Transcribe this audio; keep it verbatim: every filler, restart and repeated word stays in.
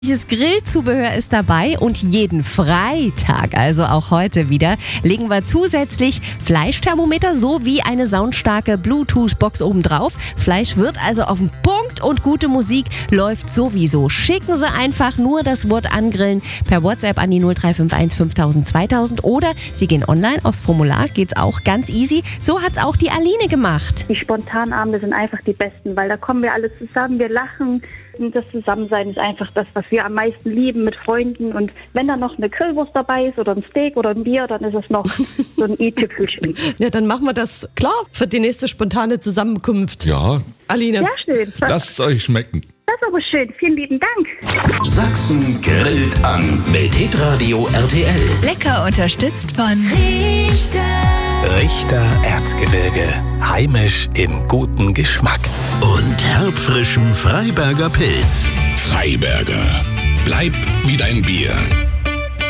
Das Grillzubehör ist dabei und jeden Freitag, also auch heute wieder, legen wir zusätzlich Fleischthermometer sowie eine soundstarke Bluetooth-Box obendrauf. Fleisch wird also auf den Punkt und gute Musik läuft sowieso. Schicken Sie einfach nur das Wort angrillen per WhatsApp an die null drei fünf eins fünftausend zweitausend oder Sie gehen online aufs Formular, geht's auch ganz easy. So hat's auch die Aline gemacht. Die Spontanabende sind einfach die besten, weil da kommen wir alle zusammen, wir lachen. Und das Zusammensein ist einfach das, was wir am meisten lieben mit Freunden. Und wenn da noch eine Grillwurst dabei ist oder ein Steak oder ein Bier, dann ist es noch so ein i-Tüpfelchen. Ja, dann machen wir das klar für die nächste spontane Zusammenkunft. Ja, Aline. Sehr schön. Das, lasst es euch schmecken. das ist aber schön. Vielen lieben Dank. Sachsen grillt an mit Hitradio R T L. Lecker unterstützt von Richter Erzgebirge. Heimisch im guten Geschmack. Und herbfrischem Freiberger Pilz. Freiberger. Bleib wie dein Bier.